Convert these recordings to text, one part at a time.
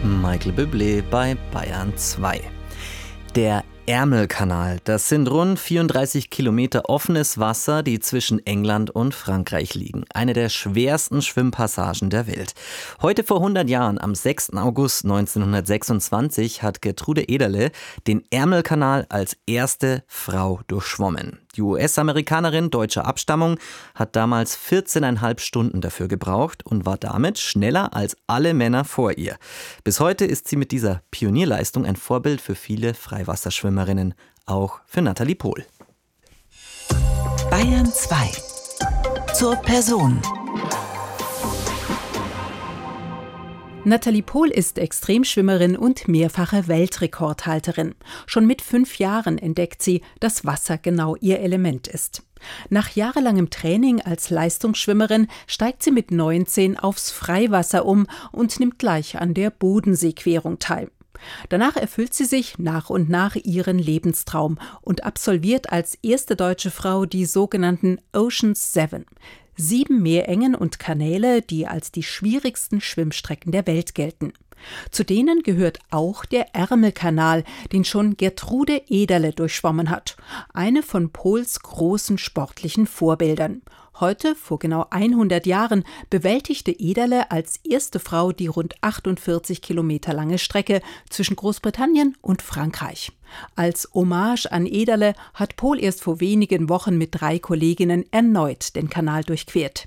Michael Bublé bei Bayern 2. Der Ärmelkanal, das sind rund 34 Kilometer offenes Wasser, die zwischen England und Frankreich liegen. Eine der schwersten Schwimmpassagen der Welt. Heute vor 100 Jahren, am 6. August 1926, hat Gertrude Ederle den Ärmelkanal als erste Frau durchschwommen. Die US-Amerikanerin deutscher Abstammung hat damals 14,5 Stunden dafür gebraucht und war damit schneller als alle Männer vor ihr. Bis heute ist sie mit dieser Pionierleistung ein Vorbild für viele Freiwasserschwimmerinnen, auch für Nathalie Pohl. Bayern 2. Zur Person. Nathalie Pohl ist Extremschwimmerin und mehrfache Weltrekordhalterin. Schon mit 5 Jahren entdeckt sie, dass Wasser genau ihr Element ist. Nach jahrelangem Training als Leistungsschwimmerin steigt sie mit 19 aufs Freiwasser um und nimmt gleich an der Bodenseequerung teil. Danach erfüllt sie sich nach und nach ihren Lebenstraum und absolviert als erste deutsche Frau die sogenannten Ocean's 7. 7 Meerengen und Kanäle, die als die schwierigsten Schwimmstrecken der Welt gelten. Zu denen gehört auch der Ärmelkanal, den schon Gertrude Ederle durchschwommen hat. Eine von Pohls großen sportlichen Vorbildern. Heute, vor genau 100 Jahren, bewältigte Ederle als erste Frau die rund 48 Kilometer lange Strecke zwischen Großbritannien und Frankreich. Als Hommage an Ederle hat Pohl erst vor wenigen Wochen mit 3 Kolleginnen erneut den Kanal durchquert.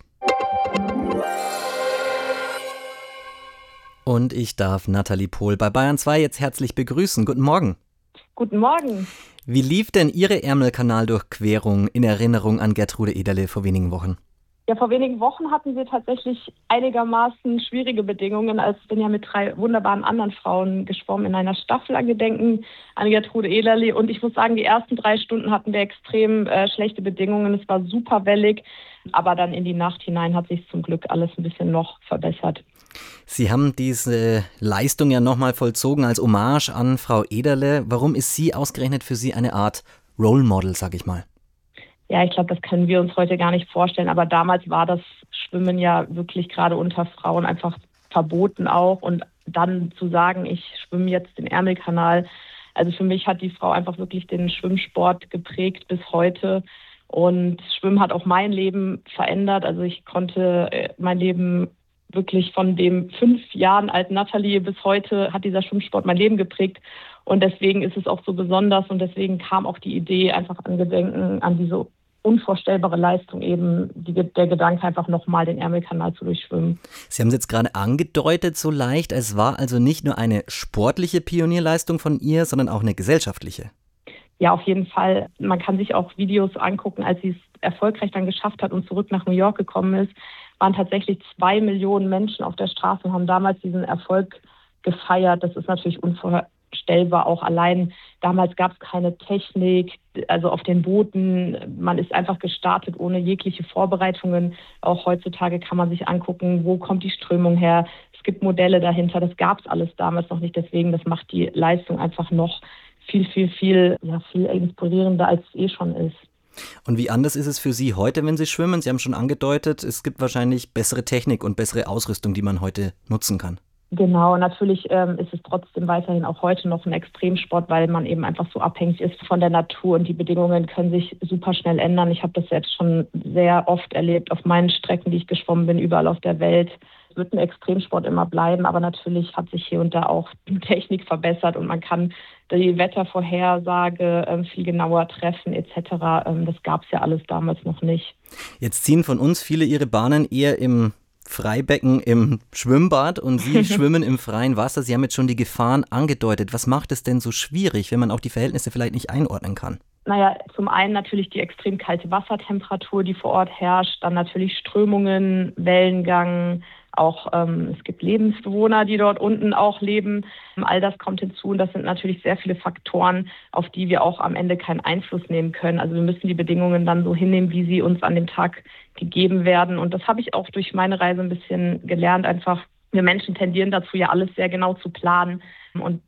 Und ich darf Nathalie Pohl bei Bayern 2 jetzt herzlich begrüßen. Guten Morgen. Guten Morgen. Wie lief denn Ihre Ärmelkanaldurchquerung in Erinnerung an Gertrude Ederle vor wenigen Wochen? Ja, vor wenigen Wochen hatten wir tatsächlich einigermaßen schwierige Bedingungen, als ich bin ja mit 3 wunderbaren anderen Frauen geschwommen in einer Staffel an Gedenken an Gertrude Ederle. Und ich muss sagen, die ersten 3 Stunden hatten wir extrem schlechte Bedingungen. Es war super wellig, aber dann in die Nacht hinein hat sich zum Glück alles ein bisschen noch verbessert. Sie haben diese Leistung ja nochmal vollzogen als Hommage an Frau Ederle. Warum ist sie ausgerechnet für Sie eine Art Role Model, sag ich mal? Ja, ich glaube, das können wir uns heute gar nicht vorstellen. Aber damals war das Schwimmen ja wirklich gerade unter Frauen einfach verboten auch. Und dann zu sagen, ich schwimme jetzt den Ärmelkanal. Also für mich hat die Frau einfach wirklich den Schwimmsport geprägt bis heute. Und Schwimmen hat auch mein Leben verändert. Also ich konnte mein Leben wirklich von dem 5 Jahren alten Nathalie bis heute hat dieser Schwimmsport mein Leben geprägt. Und deswegen ist es auch so besonders und deswegen kam auch die Idee einfach an Gedenken an diese unvorstellbare Leistung eben, der Gedanke einfach nochmal den Ärmelkanal zu durchschwimmen. Sie haben es jetzt gerade angedeutet so leicht, es war also nicht nur eine sportliche Pionierleistung von ihr, sondern auch eine gesellschaftliche. Ja, auf jeden Fall. Man kann sich auch Videos angucken, als sie es erfolgreich dann geschafft hat und zurück nach New York gekommen ist, waren tatsächlich 2 Millionen Menschen auf der Straße und haben damals diesen Erfolg gefeiert. Das ist natürlich unvorstellbar, auch allein. Damals gab es keine Technik, also auf den Booten. Man ist einfach gestartet ohne jegliche Vorbereitungen. Auch heutzutage kann man sich angucken, wo kommt die Strömung her. Es gibt Modelle dahinter. Das gab es alles damals noch nicht. Deswegen, das macht die Leistung einfach noch viel inspirierender, als es schon ist. Und wie anders ist es für Sie heute, wenn Sie schwimmen? Sie haben schon angedeutet, es gibt wahrscheinlich bessere Technik und bessere Ausrüstung, die man heute nutzen kann. Genau, natürlich ist es trotzdem weiterhin auch heute noch ein Extremsport, weil man eben einfach so abhängig ist von der Natur und die Bedingungen können sich super schnell ändern. Ich habe das jetzt schon sehr oft erlebt auf meinen Strecken, die ich geschwommen bin, überall auf der Welt. Es wird ein Extremsport immer bleiben, aber natürlich hat sich hier und da auch die Technik verbessert und man kann die Wettervorhersage viel genauer treffen etc. Das gab es ja alles damals noch nicht. Jetzt ziehen von uns viele ihre Bahnen eher im Freibecken, im Schwimmbad und Sie schwimmen im freien Wasser. Sie haben jetzt schon die Gefahren angedeutet. Was macht es denn so schwierig, wenn man auch die Verhältnisse vielleicht nicht einordnen kann? Naja, zum einen natürlich die extrem kalte Wassertemperatur, die vor Ort herrscht, dann natürlich Strömungen, Wellengang, auch es gibt Lebensbewohner, die dort unten auch leben. All das kommt hinzu und das sind natürlich sehr viele Faktoren, auf die wir auch am Ende keinen Einfluss nehmen können. Also wir müssen die Bedingungen dann so hinnehmen, wie sie uns an dem Tag gegeben werden. Und das habe ich auch durch meine Reise ein bisschen gelernt. Einfach, wir Menschen tendieren dazu, ja alles sehr genau zu planen. Und